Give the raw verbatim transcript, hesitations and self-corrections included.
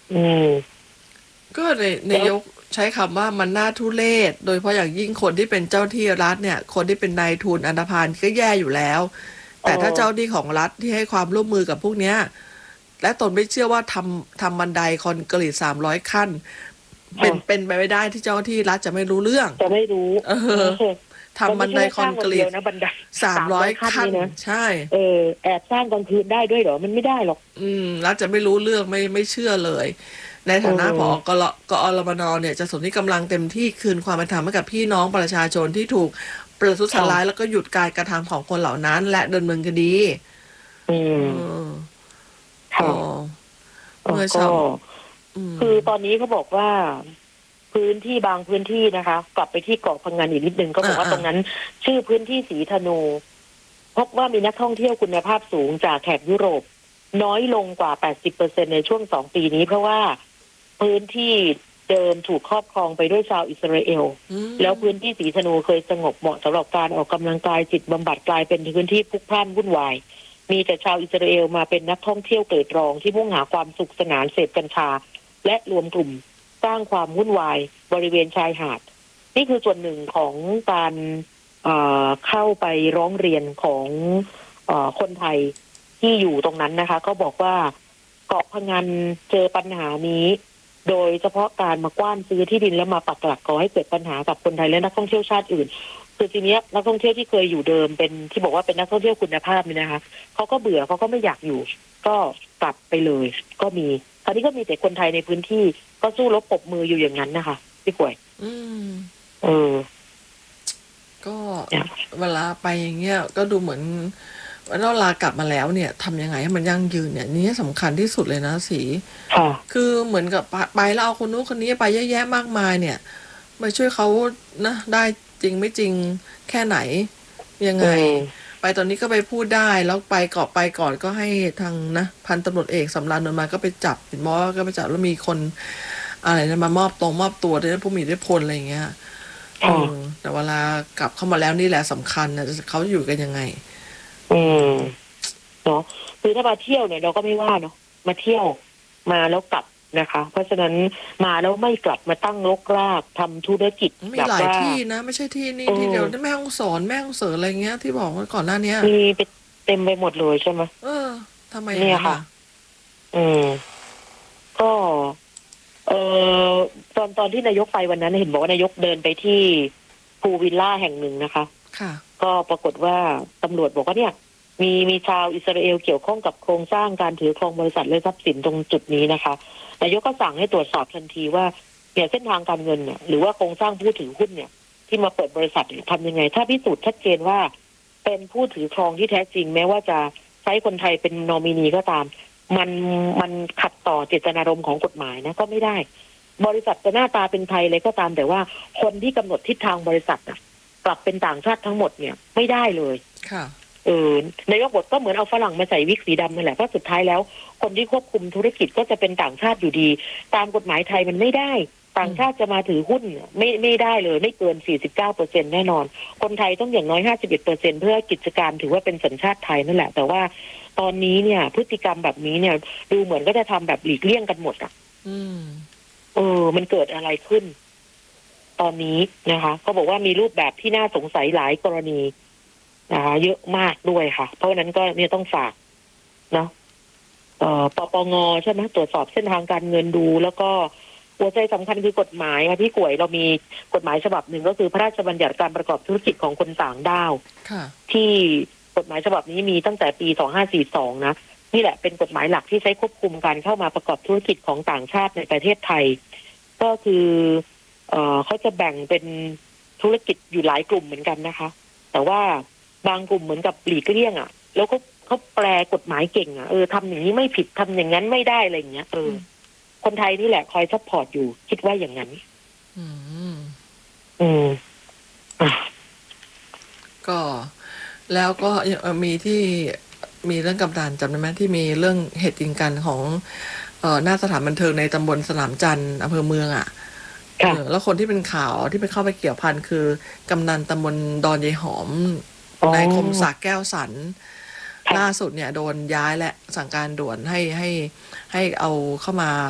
อืมก็ในในแล้วยกใช้คำว่ามันน่าทุเรศโดยเฉพาะอย่างยิ่งคนที่เป็นเจ้าที่รัฐเนี่ยคนที่เป็นนายทุนอันธพาลก็แย่อยู่แล้วเอแต่ถ้าเจ้าอที่ของรัฐที่ให้ความร่วมมือกับพวกเนี้ยและตนไม่เชื่อว่าทำทำบันไดคอนกรีตสามร้อยขั้นเป็นค่ะเป็นไปไม่ได้ที่เจ้าที่รัฐจะไม่รู้เรื่องจะไม่รู้เอเอออแล้วไม่ใช่ทำบันไดว่าสร้างวันเดีคอนกรีตยวนะบันไดสามร้อยสามร้อยขั้นขั้นนี่นะใช่เออแอบสร้างกลางคืนได้ด้วยเหรอมันไม่ได้หรอกอืมรัฐจะไม่รู้เรื่องไม่ไม่เชื่อเลยในเอฐานะผอกอลกอรมนเนี่ยจะสนที่กำลังเต็มที่คืนความเป็นธรรมให้กับพี่น้องประชาชนที่ถูกประทุษร้ายค่ะแล้วก็หยุดการกระทำของคนเหล่านั้นและดำเนินคดีอืเมออก็ค่ะเออก็เมื่อชาวอืมคือตอนนี้เขาบอกว่าพื้นที่บางพื้นที่นะคะกลับไปที่เกาะพังงานอีกนิดนึงก็บอ่าอ่าอกว่าตรงนั้นชื่อพื้นที่สีธนูพบว่ามีนักท่องเที่ยวคุณภาพสูงจากแถบยุโรปน้อยลงกว่าแปดสิบเปอร์เซ็นในช่วงสองปีนี้เพราะว่าพื้นที่เดิมถูกครอบครองไปด้วยชาวอิสราเอลอืแล้วมพื้นที่สีธนูเคยสงบเหมาะสำหรับการออกกำลังกายจิตบำบัดกลายเป็นพื้นที่พลุกพล่านวุ่นวายมีแต่ชาวอิสราเอลมาเป็นนักท่องเที่ยวเกรดรองที่มุ่งหาความสุขสนานเสพกัญชาและรวมกลุ่มสร้างความวุ่นวายบริเวณชายหาดนี่คือส่วนหนึ่งของการเอ่อเข้าไปร้องเรียนของเอ่อคนไทยที่อยู่ตรงนั้นนะคะก็บอกว่าเกาะพะงันเจอปัญหานี้ โดยเฉพาะการมากว้านซื้อที่ดินแล้วมาปักหลักก่อให้เกิดปัญหากับคนไทยและนักท่องเที่ยวชาติอื่นคือทีเนี้ยนักท่องเที่ยวที่เคยอยู่เดิมเป็นที่บอกว่าเป็นนักท่องเที่ยวคุณภาพนี่นะคะเขาก็เบื่อเขาก็ไม่อยากอยู่ก็กลับไปเลยก็มีคราวนี้ก็มีแต่คนไทยในพื้นที่ก็สู้รบปรบมืออยู่อย่างนั้นนะคะพี่ป่วยอืมเออก็เนี่ยเวลาไปอย่างเงี้ยก็ดูเหมือนว่าเราลากลับมาแล้วเนี่ยทำยังไงให้มันยั่งยืนเนี่ยนี่สำคัญที่สุดเลยนะสีค่ะคือเหมือนกับไปแล้วเอาคนนู้นคนนี้ไปแยะๆมากมายเนี่ยมาช่วยเขานะได้จริงไม่จริงแค่ไหนยังอืไงมไปตอนนี้ก็ไปพูดได้แล้วไปก่อนไปก่อนก็ให้ทางนะพันตำรวจเอกสำราญนนท์มาก็ไปจับเห็นบอกว่าก็ไปจับแล้วมีคนอะไรนะมามอบตรงมอบตัวด้วยผู้มีอิทธิพลอะไรอย่างเงี้ยเอค่ะอแต่เวลากลับเข้ามาแล้วนี่แหละสำคัญนะเขาอยู่กันยังไงอืม เนาะคือถ้ามาเที่ยวเนี่ยเราก็ไม่ว่าเนาะมาเที่ยวมาแล้วกลับนะคะเพราะฉะนั้นมาแล้วไม่กลับมาตั้งรกรากทำธุรกิจมีแบบว่าหลายที่นะไม่ใช่ที่นี่เอที่เดียวอแม่ฮ่องสอนแม่ฮ่องเสออะไรเงี้ยที่บอกว่าก่อนหน้าเนี้ยมีไปเต็มไปหมดเลยใช่ไหมเออทำไมอย่างเนี่ยค่ะนั้นอ่ะอืมก็เออตอนตอนที่นายกไปวันนั้นเห็นบอกว่านายกเดินไปที่พูลวิลล่าแห่งหนึ่งนะคะค่ะก็ปรากฏว่าตำรวจบอกว่าเนี่ยมีมีชาวอิสราเอลเกี่ยวข้องกับโครงสร้างการถือครองบริษัทและทรัพย์สินตรงจุดนี้นะคะนายกก็สั่งให้ตรวจสอบทันทีว่าเนี่ยเส้นทางการเงินเนี่ยหรือว่าโครงสร้างผู้ถือหุ้นเนี่ยที่มาเปิดบริษัทเนี่ยทำยังไงถ้าพิสูจน์ชัดเจนว่าเป็นผู้ถือครองที่แท้จริงแม้ว่าจะใช้คนไทยเป็นนอมินีก็ตามมันมันขัดต่อเจตนารมณ์ของกฎหมายนะก็ไม่ได้บริษัทจะหน้าตาเป็นไทยเลยก็ตามแต่ว่าคนที่กำหนดทิศทางบริษัทน่ะ กลับเป็นต่างชาติทั้งหมดเนี่ยไม่ได้เลยค่ะเออนายกบทก็เหมือนเอาฝรั่งมาใส่วิกสีดำนั่นแหละเพราะสุดท้ายแล้วคนที่ควบคุมธุรกิจก็จะเป็นต่างชาติอยู่ดีตามกฎหมายไทยมันไม่ได้ต่างชาติจะมาถือหุ้นไม่ไม่ได้เลยไม่เกิน สี่สิบเก้าเปอร์เซ็นต์ แน่นอนคนไทยต้องอย่างน้อย ห้าสิบเอ็ดเปอร์เซ็นต์ เพื่อกิจการถือว่าเป็นสัญชาติไทยนั่นแหละแต่ว่าตอนนี้เนี่ยพฤติกรรมแบบนี้เนี่ยดูเหมือนก็จะทำแบบหลีกเลี่ยงกันหมดอ่ะอืมเออมันเกิดอะไรขึ้นตอนนี้นะคะเขาบอกว่ามีรูปแบบที่น่าสงสัยหลายกรณี นะคะเยอะมากด้วยค่ะเพราะฉะนั้นก็เนี่ยต้องฝากเนาะเอ่อปปงใช่ไหมตรวจสอบเส้นทางการเงินดูแล้วก็หัวใจสำคัญคือกฎหมายค่ะพี่กวยเรามีกฎหมายฉบับหนึ่งก็คือพระราชบัญญัติการประกอบธุรกิจของคนต่างด้าวค่ะที่กฎหมายฉบับนี้มีตั้งแต่ปีสองห้าสี่สองนะนี่แหละเป็นกฎหมายหลักที่ใช้ควบคุมการเข้ามาประกอบธุรกิจของต่างชาติในประเทศไทยก็คือเอ่อเขาจะแบ่งเป็นธุรกิจอยู่หลายกลุ่มเหมือนกันนะคะแต่ว่า บางกลุ่มเหมือนกับหลีกเลี่ยงอ่ะแล้วก็เขาแปลกฎหมายเก่งอ่ะเออทำอย่างนี้ไม่ผิดทำอย่างนั้นไม่ได้อะไรอย่างเงี้ยเออคนไทยนี่แหละคอยซัพพอร์ตอยู่คิดว่าอย่างนั้นอืมอืมอ่ะก็แล้วก็มีที่มีเรื่องกำนันจำได้ไหมที่มีเรื่องเหตุยิงกันของเอ่อหน้าสถานบันเทิงในตำบลสนามจันทร์อำเภอเมืองอ่ะเอค่ะอแล้วคนที่เป็นข่าวที่ไปเข้าไปเกี่ยวพันคือกำนันตำบลดอนยายหอมอ๋อนายคมศักดิ์แก้วสันค่ะล่าสุดเนี่ยโดนย้ายและสั่งการด่วนให้ให้ให้เอาเข้ามา